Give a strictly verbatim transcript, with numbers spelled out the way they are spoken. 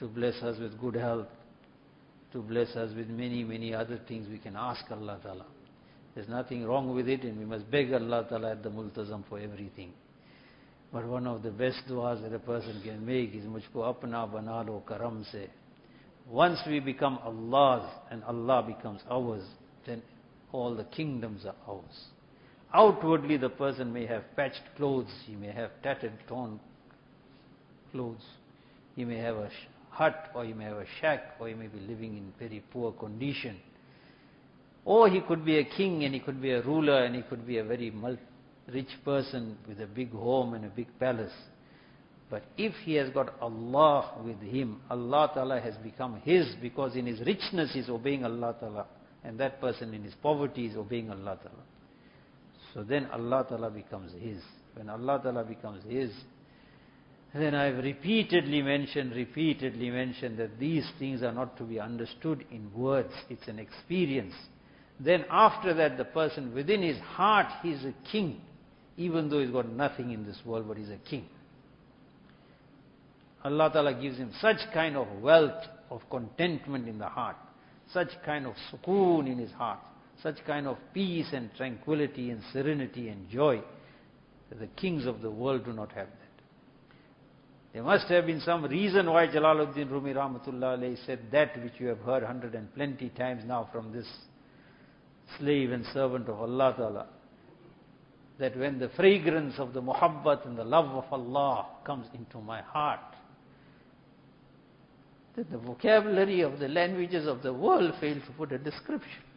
to bless us with good health, to bless us with many, many other things. We can ask Allah Ta'ala. There's nothing wrong with it, and we must beg Allah Ta'ala at the Multazam for everything. But one of the best du'as that a person can make is Mujhko apna bana lo karam se. Once we become Allah's and Allah becomes ours, then all the kingdoms are ours. Outwardly the person may have patched clothes, he may have tattered, torn clothes, he may have a hut, or he may have a shack, or he may be living in very poor condition. Or he could be a king, and he could be a ruler, and he could be a very rich person with a big home and a big palace. But if he has got Allah with him, Allah Ta'ala has become his, because in his richness he is obeying Allah Ta'ala, and that person in his poverty is obeying Allah Ta'ala. So then Allah Ta'ala becomes his. When Allah Ta'ala becomes his, then I have repeatedly mentioned, repeatedly mentioned that these things are not to be understood in words. It's an experience. Then after that, the person within his heart, he is a king. Even though he's got nothing in this world, but he's a king. Allah Ta'ala gives him such kind of wealth of contentment in the heart, such kind of sukoon in his heart, such kind of peace and tranquility and serenity and joy, that the kings of the world do not have that. There must have been some reason why Jalaluddin Rumi Rahmatullah alayhi said that which you have heard hundred and plenty times now from this slave and servant of Allah Ta'ala, that when the fragrance of the muhabbat and the love of Allah comes into my heart, that the vocabulary of the languages of the world fail to put a description.